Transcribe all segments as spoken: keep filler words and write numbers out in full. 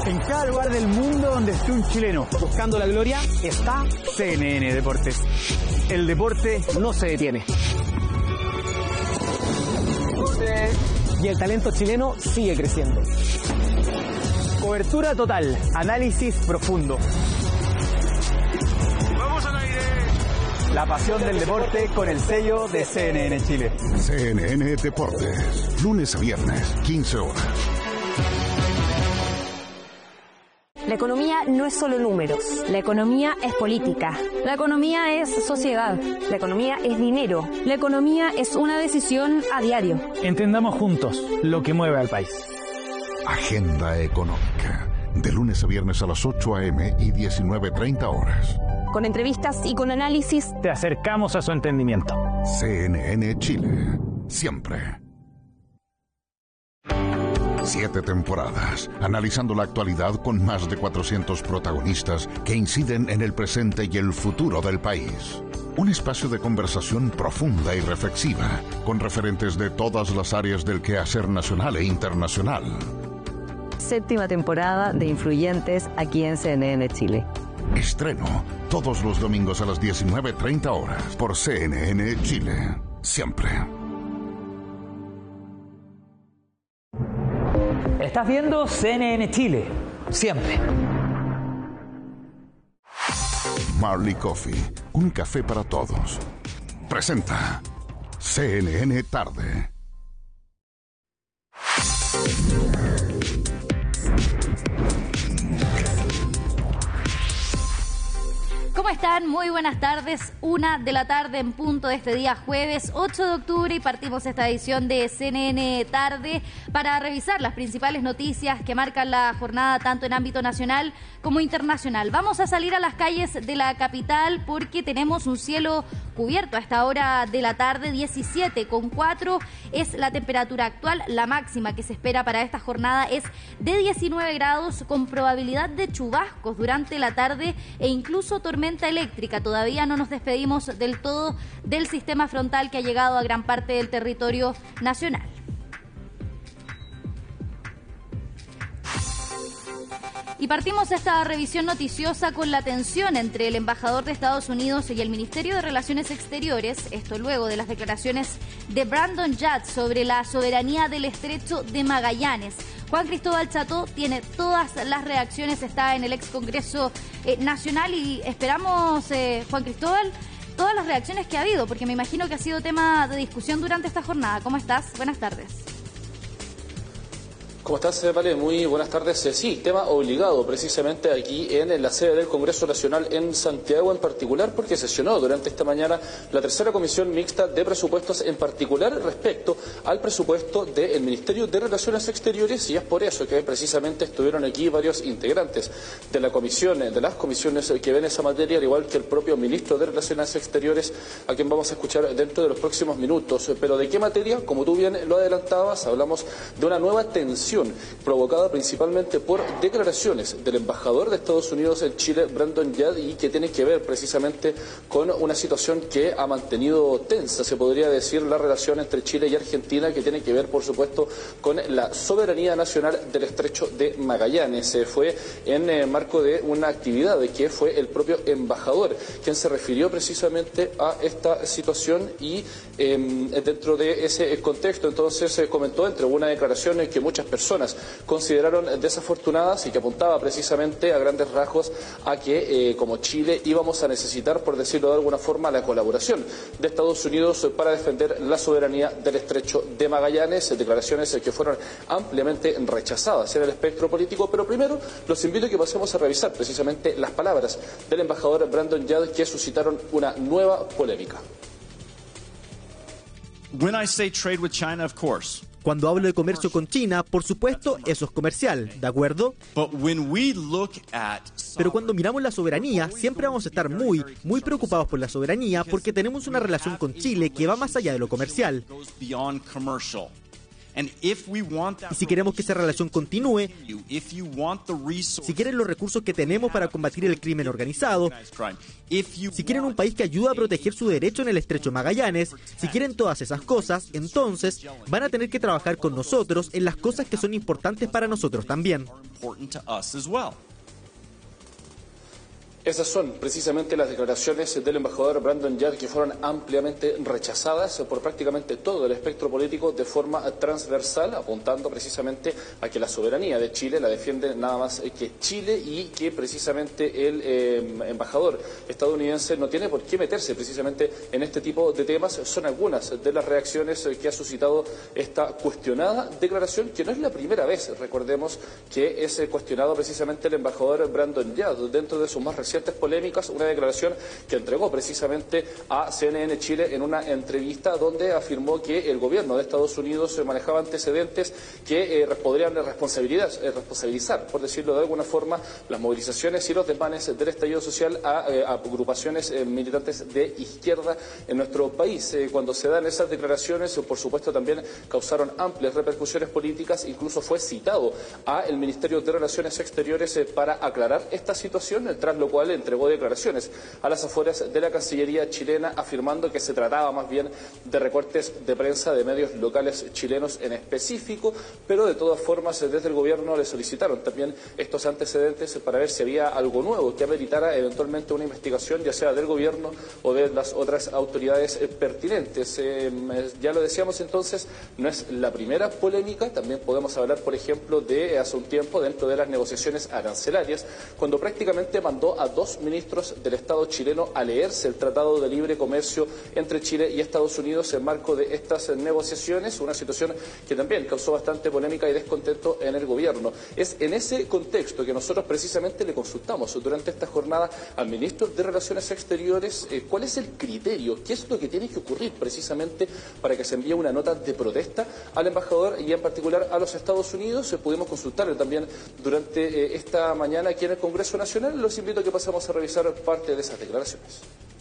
En cada lugar del mundo donde esté un chileno buscando la gloria, está C N N Deportes. El deporte no se detiene. Y el talento chileno sigue creciendo. Cobertura total, análisis profundo. ¡Vamos al aire! La pasión del deporte con el sello de C N N Chile. C N N Deportes, lunes a viernes, quince horas. La economía no es solo números. La economía es política. La economía es sociedad. La economía es dinero. La economía es una decisión a diario. Entendamos juntos lo que mueve al país. Agenda Económica, de lunes a viernes a las ocho a eme y diecinueve treinta horas. Con entrevistas y con análisis, te acercamos a su entendimiento. C N N Chile, siempre. Siete temporadas, analizando la actualidad con más de cuatrocientos protagonistas que inciden en el presente y el futuro del país. Un espacio de conversación profunda y reflexiva, con referentes de todas las áreas del quehacer nacional e internacional. Séptima temporada de Influyentes aquí en C N N Chile. Estreno todos los domingos a las diecinueve treinta horas por C N N Chile, siempre. Estás viendo C N N Chile, siempre. Marley Coffee, un café para todos. Presenta C N N Tarde. ¿Cómo están? Muy buenas tardes. Una de la tarde en punto de este día jueves ocho de octubre y partimos esta edición de C N N Tarde para revisar las principales noticias que marcan la jornada tanto en ámbito nacional como internacional. Vamos a salir a las calles de la capital porque tenemos un cielo cubierto a esta hora de la tarde. Diecisiete coma cuatro es la temperatura actual. La máxima que se espera para esta jornada es de diecinueve grados con probabilidad de chubascos durante la tarde e incluso tormenta eléctrica. Todavía no nos despedimos del todo del sistema frontal que ha llegado a gran parte del territorio nacional. Y partimos esta revisión noticiosa con la tensión entre el embajador de Estados Unidos y el Ministerio de Relaciones Exteriores, esto luego de las declaraciones de Brandon Judd sobre la soberanía del Estrecho de Magallanes. Juan Cristóbal Cható tiene todas las reacciones, está en el ex Congreso eh, Nacional y esperamos, eh, Juan Cristóbal, todas las reacciones que ha habido, porque me imagino que ha sido tema de discusión durante esta jornada. ¿Cómo estás? Buenas tardes. ¿Cómo estás, Vale? Muy buenas tardes. Sí, tema obligado precisamente aquí en la sede del Congreso Nacional en Santiago en particular, porque sesionó durante esta mañana la tercera comisión mixta de presupuestos, en particular respecto al presupuesto del Ministerio de Relaciones Exteriores, y es por eso que precisamente estuvieron aquí varios integrantes de la comisión, de las comisiones que ven esa materia, al igual que el propio ministro de Relaciones Exteriores, a quien vamos a escuchar dentro de los próximos minutos. Pero ¿de qué materia? Como tú bien lo adelantabas, hablamos de una nueva tensión provocada principalmente por declaraciones del embajador de Estados Unidos en Chile, Brandon Judd, y que tiene que ver precisamente con una situación que ha mantenido tensa, se podría decir, la relación entre Chile y Argentina, que tiene que ver, por supuesto, con la soberanía nacional del Estrecho de Magallanes. Eh, fue en eh, marco de una actividad de que fue el propio embajador quien se refirió precisamente a esta situación y eh, dentro de ese contexto entonces se eh, comentó entre una declaración en que muchas personas consideraron desafortunadas y que apuntaba precisamente a grandes rasgos a que eh, como Chile íbamos a necesitar, por decirlo de alguna forma, la colaboración de Estados Unidos para defender la soberanía del Estrecho de Magallanes, declaraciones que fueron ampliamente rechazadas en el espectro político. Pero primero los invito a que pasemos a revisar precisamente las palabras del embajador Brandon Judd, que suscitaron una nueva polémica. When I say trade with China, of course. Cuando hablo de comercio con China, por supuesto, eso es comercial, ¿de acuerdo? Pero cuando miramos la soberanía, siempre vamos a estar muy, muy preocupados por la soberanía porque tenemos una relación con Chile que va más allá de lo comercial. Y si queremos que esa relación continúe, si quieren los recursos que tenemos para combatir el crimen organizado, si quieren un país que ayude a proteger su derecho en el Estrecho de Magallanes, si quieren todas esas cosas, entonces van a tener que trabajar con nosotros en las cosas que son importantes para nosotros también. Esas son precisamente las declaraciones del embajador Brandon Yard, que fueron ampliamente rechazadas por prácticamente todo el espectro político de forma transversal, apuntando precisamente a que la soberanía de Chile la defiende nada más que Chile y que precisamente el eh, embajador estadounidense no tiene por qué meterse precisamente en este tipo de temas. Son algunas de las reacciones que ha suscitado esta cuestionada declaración, que no es la primera vez, recordemos, que es cuestionado precisamente el embajador Brandon Yard dentro de sus más recientes polémicas, una declaración que entregó precisamente a C N N Chile en una entrevista donde afirmó que el gobierno de Estados Unidos manejaba antecedentes que eh, podrían responsabilidad, eh, responsabilizar, por decirlo de alguna forma, las movilizaciones y los desmanes del estallido social a, eh, a agrupaciones eh, militantes de izquierda en nuestro país. Eh, cuando se dan esas declaraciones, por supuesto, también causaron amplias repercusiones políticas, incluso fue citado a el Ministerio de Relaciones Exteriores eh, para aclarar esta situación, tras lo cual entregó declaraciones a las afueras de la Cancillería chilena, afirmando que se trataba más bien de recortes de prensa de medios locales chilenos en específico, pero de todas formas desde el gobierno le solicitaron también estos antecedentes para ver si había algo nuevo que ameritara eventualmente una investigación, ya sea del gobierno o de las otras autoridades pertinentes. Eh, ya lo decíamos entonces, no es la primera polémica, también podemos hablar, por ejemplo, de hace un tiempo dentro de las negociaciones arancelarias, cuando prácticamente mandó a dos ministros del Estado chileno a leerse el Tratado de Libre Comercio entre Chile y Estados Unidos en marco de estas negociaciones, una situación que también causó bastante polémica y descontento en el gobierno. Es en ese contexto que nosotros precisamente le consultamos durante esta jornada al ministro de Relaciones Exteriores eh, cuál es el criterio, qué es lo que tiene que ocurrir precisamente para que se envíe una nota de protesta al embajador y en particular a los Estados Unidos. Eh, pudimos consultarle también durante eh, esta mañana aquí en el Congreso Nacional. Los invito a que pasemos a revisar parte de esas declaraciones.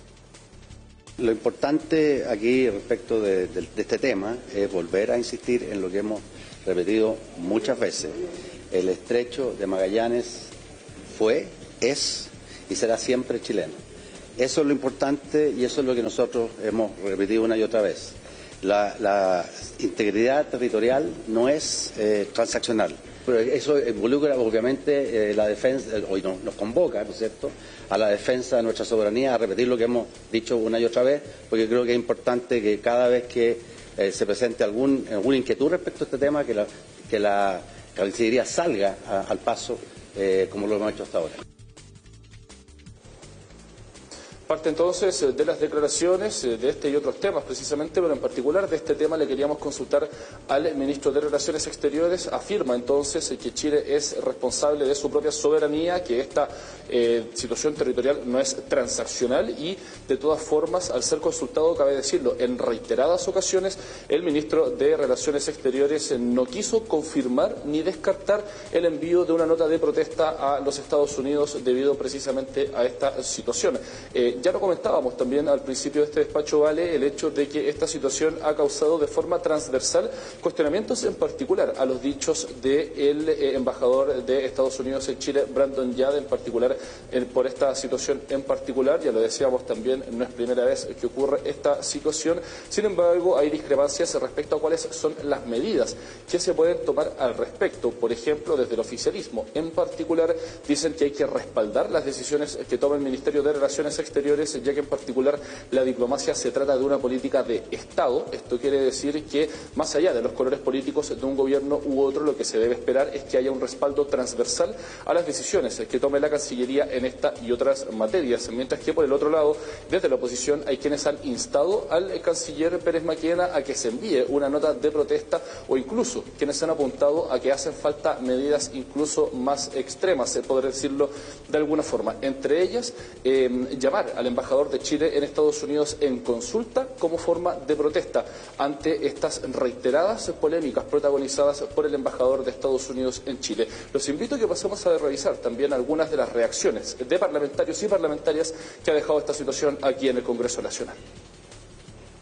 Lo importante aquí respecto de, de, de este tema es volver a insistir en lo que hemos repetido muchas veces. El Estrecho de Magallanes fue, es y será siempre chileno. Eso es lo importante y eso es lo que nosotros hemos repetido una y otra vez. La, la integridad territorial no es eh, transaccional. Pero eso involucra obviamente eh, la defensa, hoy nos, nos convoca, ¿no es cierto?, a la defensa de nuestra soberanía, a repetir lo que hemos dicho una y otra vez, porque creo que es importante que cada vez que eh, se presente algún, alguna inquietud respecto a este tema, que la, que la Cancillería salga a, al paso eh, como lo hemos hecho hasta ahora. Parte entonces de las declaraciones de este y otros temas precisamente, pero en particular de este tema le queríamos consultar al ministro de Relaciones Exteriores. Afirma entonces que Chile es responsable de su propia soberanía, que esta eh, situación territorial no es transaccional y de todas formas, al ser consultado, cabe decirlo, en reiteradas ocasiones, el ministro de Relaciones Exteriores no quiso confirmar ni descartar el envío de una nota de protesta a los Estados Unidos debido precisamente a esta situación. Eh, Ya lo comentábamos también al principio de este despacho, Vale, el hecho de que esta situación ha causado de forma transversal cuestionamientos en particular a los dichos del eh, embajador de Estados Unidos en Chile, Brandon Yard, en particular eh, por esta situación en particular. Ya lo decíamos también, no es primera vez que ocurre esta situación. Sin embargo, hay discrepancias respecto a cuáles son las medidas que se pueden tomar al respecto. Por ejemplo, desde el oficialismo en particular, dicen que hay que respaldar las decisiones que toma el Ministerio de Relaciones Exteriores, ya que en particular la diplomacia se trata de una política de Estado. Esto quiere decir que más allá de los colores políticos de un gobierno u otro, lo que se debe esperar es que haya un respaldo transversal a las decisiones que tome la Cancillería en esta y otras materias, mientras que por el otro lado, desde la oposición hay quienes han instado al canciller Pérez Maquena a que se envíe una nota de protesta o incluso quienes han apuntado a que hacen falta medidas incluso más extremas, poder decirlo de alguna forma. Entre ellas, eh, llamar al embajador de Chile en Estados Unidos en consulta como forma de protesta ante estas reiteradas polémicas protagonizadas por el embajador de Estados Unidos en Chile. Los invito a que pasemos a revisar también algunas de las reacciones de parlamentarios y parlamentarias que ha dejado esta situación aquí en el Congreso Nacional.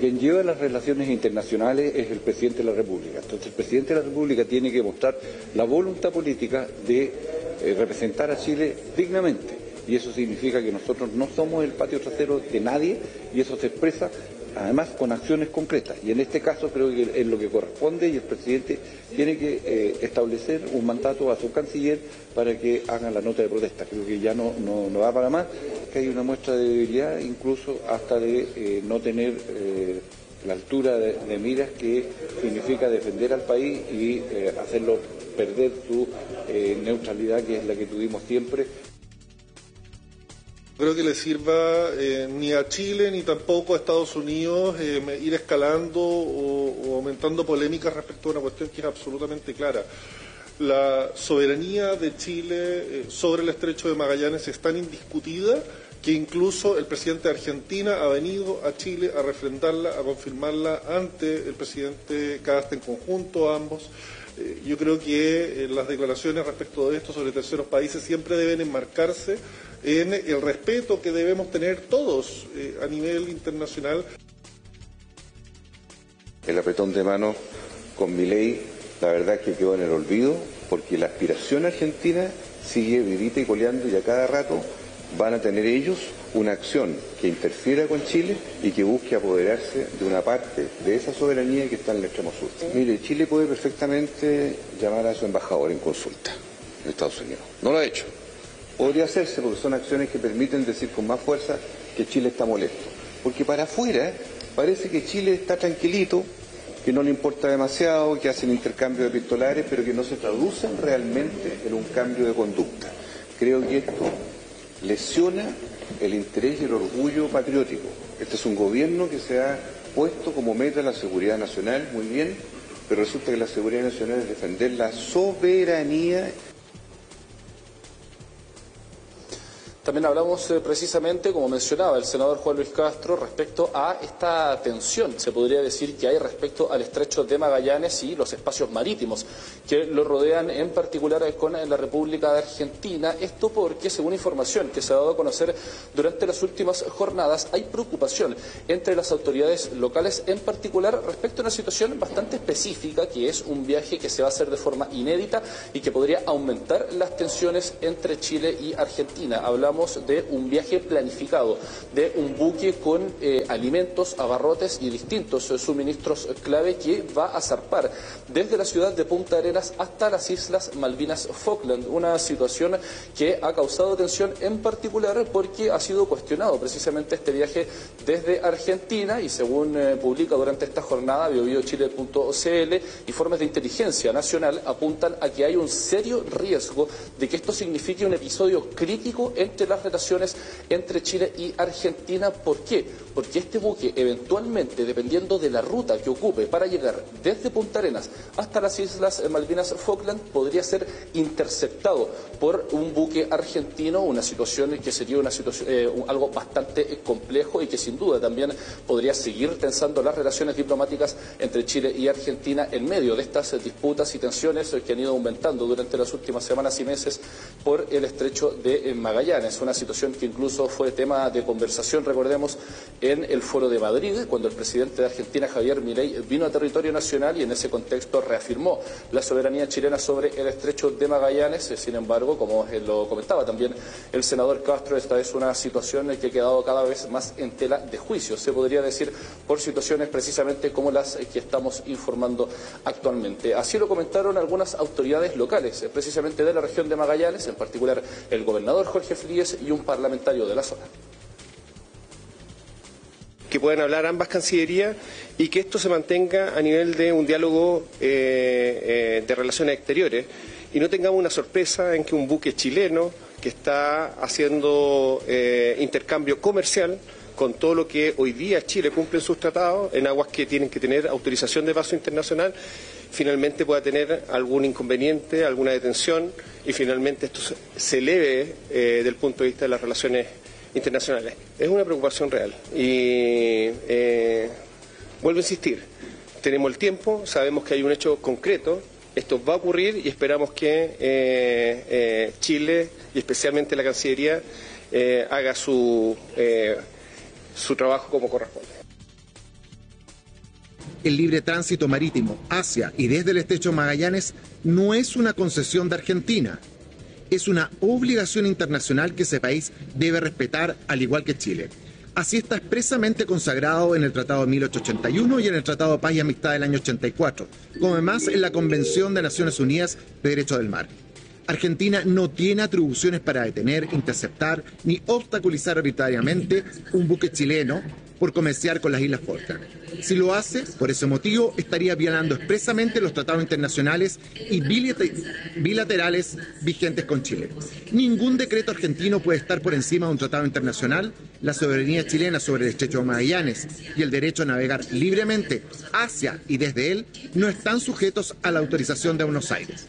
Quien lleva las relaciones internacionales es el presidente de la República. Entonces el presidente de la República tiene que mostrar la voluntad política de eh, representar a Chile dignamente. Y eso significa que nosotros no somos el patio trasero de nadie y eso se expresa además con acciones concretas. Y en este caso creo que es lo que corresponde y el presidente tiene que eh, establecer un mandato a su canciller para que hagan la nota de protesta. Creo que ya no, no, no va para más, que hay una muestra de debilidad, incluso hasta de eh, no tener eh, la altura de, de miras que significa defender al país y eh, hacerlo perder su eh, neutralidad, que es la que tuvimos siempre. Creo que le sirva eh, ni a Chile ni tampoco a Estados Unidos eh, ir escalando o, o aumentando polémicas respecto a una cuestión que es absolutamente clara. La soberanía de Chile eh, sobre el estrecho de Magallanes es tan indiscutida que incluso el presidente de Argentina ha venido a Chile a refrendarla, a confirmarla ante el presidente Cast en conjunto, ambos. Eh, yo creo que eh, las declaraciones respecto de esto sobre terceros países siempre deben enmarcarse en el respeto que debemos tener todos eh, a nivel internacional. El apretón de manos con Milei, la verdad es que quedó en el olvido, porque la aspiración argentina sigue vivita y coleando y a cada rato van a tener ellos una acción que interfiera con Chile y que busque apoderarse de una parte de esa soberanía que está en el extremo sur. Mire, Chile puede perfectamente llamar a su embajador en consulta en Estados Unidos. No lo ha hecho. Podría hacerse porque son acciones que permiten decir con más fuerza que Chile está molesto. Porque para afuera parece que Chile está tranquilito, que no le importa demasiado, que hacen intercambios epistolares, pero que no se traducen realmente en un cambio de conducta. Creo que esto lesiona el interés y el orgullo patriótico. Este es un gobierno que se ha puesto como meta la seguridad nacional, muy bien, pero resulta que la seguridad nacional es defender la soberanía. También hablamos eh, precisamente, como mencionaba el senador Juan Luis Castro, respecto a esta tensión, se podría decir, que hay respecto al estrecho de Magallanes y los espacios marítimos que lo rodean, en particular con la República de Argentina. Esto porque, según información que se ha dado a conocer durante las últimas jornadas, hay preocupación entre las autoridades locales, en particular respecto a una situación bastante específica, que es un viaje que se va a hacer de forma inédita y que podría aumentar las tensiones entre Chile y Argentina. Hablamos de un viaje planificado, de un buque con eh, alimentos, abarrotes y distintos eh, suministros clave que va a zarpar desde la ciudad de Punta Arenas hasta las Islas Malvinas Falkland. Una situación que ha causado tensión, en particular porque ha sido cuestionado precisamente este viaje desde Argentina, y según eh, publica durante esta jornada biobiochile punto c l, informes de inteligencia nacional apuntan a que hay un serio riesgo de que esto signifique un episodio crítico entre las relaciones entre Chile y Argentina. ¿Por qué? Porque este buque, eventualmente, dependiendo de la ruta que ocupe para llegar desde Punta Arenas hasta las Islas Malvinas Falkland, podría ser interceptado por un buque argentino, una situación que sería una situación, eh, algo bastante complejo y que sin duda también podría seguir tensando las relaciones diplomáticas entre Chile y Argentina en medio de estas disputas y tensiones que han ido aumentando durante las últimas semanas y meses por el estrecho de Magallanes. Una situación que incluso fue tema de conversación, recordemos, en el Foro de Madrid, cuando el presidente de Argentina, Javier Milei, vino a territorio nacional y en ese contexto reafirmó la soberanía chilena sobre el estrecho de Magallanes. Sin embargo, como lo comentaba también el senador Castro, esta es una situación que ha quedado cada vez más en tela de juicio, se podría decir, por situaciones precisamente como las que estamos informando actualmente. Así lo comentaron algunas autoridades locales, precisamente de la región de Magallanes, en particular el gobernador Jorge Fríes y un parlamentario de la zona. Que puedan hablar ambas cancillerías y que esto se mantenga a nivel de un diálogo eh, eh, de relaciones exteriores y no tengamos una sorpresa en que un buque chileno que está haciendo eh, intercambio comercial con todo lo que hoy día Chile cumple en sus tratados, en aguas que tienen que tener autorización de paso internacional, finalmente pueda tener algún inconveniente, alguna detención y finalmente esto se eleve eh, del punto de vista de las relaciones internacionales. Es una preocupación real y eh, vuelvo a insistir, tenemos el tiempo, sabemos que hay un hecho concreto, esto va a ocurrir y esperamos que eh, eh, Chile y especialmente la Cancillería eh, haga su, eh, su trabajo como corresponde. el libre tránsito marítimo hacia y desde el estrecho de Magallanes no es una concesión de Argentina. Es una obligación internacional que ese país debe respetar, al igual que Chile. Así está expresamente consagrado en el Tratado de mil ochocientos ochenta y uno y en el Tratado de Paz y Amistad del año ochenta y cuatro, como además en la Convención de Naciones Unidas de Derecho del Mar. Argentina no tiene atribuciones para detener, interceptar ni obstaculizar arbitrariamente un buque chileno por comerciar con las Islas Falkland. Si lo hace, por ese motivo, estaría violando expresamente los tratados internacionales y bilaterales vigentes con Chile. Ningún decreto argentino puede estar por encima de un tratado internacional. La soberanía chilena sobre el estrecho de Magallanes y el derecho a navegar libremente hacia y desde él no están sujetos a la autorización de Buenos Aires.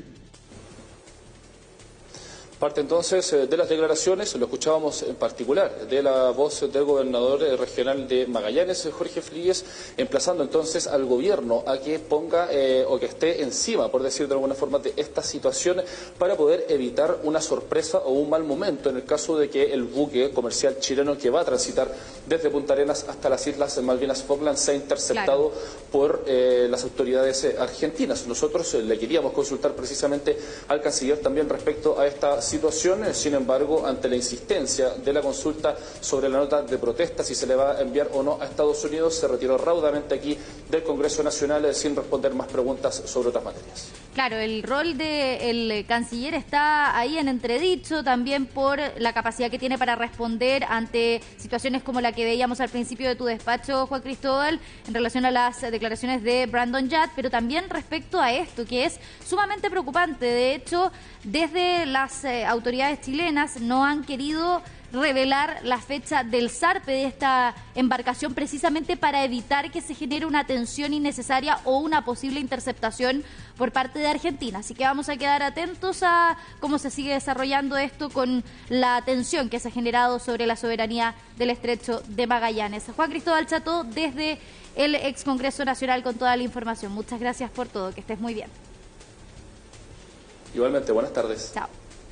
Parte entonces de las declaraciones, lo escuchábamos en particular, de la voz del gobernador regional de Magallanes, Jorge Fligues, emplazando entonces al gobierno a que ponga eh, o que esté encima, por decir de alguna forma, de esta situación para poder evitar una sorpresa o un mal momento en el caso de que el buque comercial chileno que va a transitar desde Punta Arenas hasta las Islas Malvinas Falkland sea interceptado claro. por eh, las autoridades eh, argentinas. Nosotros eh, le queríamos consultar precisamente al canciller también respecto a esta situación, sin embargo, ante la insistencia de la consulta sobre la nota de protesta, si se le va a enviar o no a Estados Unidos, se retiró raudamente aquí del Congreso Nacional eh, sin responder más preguntas sobre otras materias. Claro, el rol del canciller está ahí en entredicho, también por la capacidad que tiene para responder ante situaciones como la que veíamos al principio de tu despacho, Juan Cristóbal, en relación a las declaraciones de Brandon Yat, pero también respecto a esto, que es sumamente preocupante. De hecho, desde las eh, autoridades chilenas no han querido revelar la fecha del zarpe de esta embarcación precisamente para evitar que se genere una tensión innecesaria o una posible interceptación por parte de Argentina. Así que vamos a quedar atentos a cómo se sigue desarrollando esto con la tensión que se ha generado sobre la soberanía del estrecho de Magallanes. Juan Cristóbal Chato, desde el ex Congreso Nacional, con toda la información. Muchas gracias por todo, que estés muy bien. Igualmente, buenas tardes. Chao.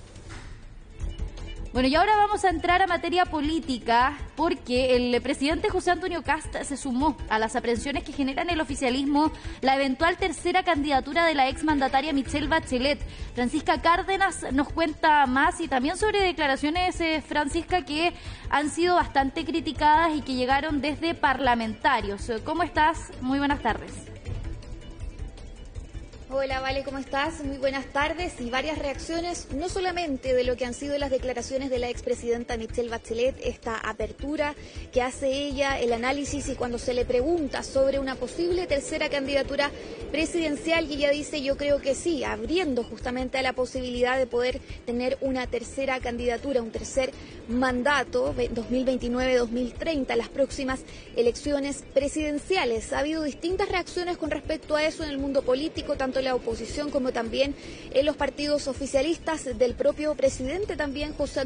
Bueno, y ahora vamos a entrar a materia política porque el presidente José Antonio Kast se sumó a las aprehensiones que generan el oficialismo la eventual tercera candidatura de la exmandataria Michelle Bachelet. Francisca Cárdenas nos cuenta más y también sobre declaraciones, eh, Francisca, que han sido bastante criticadas y que llegaron desde parlamentarios. ¿Cómo estás? Muy buenas tardes. Hola, Vale, ¿cómo estás? Muy buenas tardes y varias reacciones, no solamente de lo que han sido las declaraciones de la expresidenta Michelle Bachelet, esta apertura que hace ella, el análisis y cuando se le pregunta sobre una posible tercera candidatura presidencial y ella dice yo creo que sí, abriendo justamente a la posibilidad de poder tener una tercera candidatura, un tercer mandato, dos mil veintinueve dos mil treinta, las próximas elecciones presidenciales. Ha habido distintas reacciones con respecto a eso en el mundo político, tanto la oposición como también en los partidos oficialistas, del propio presidente también, José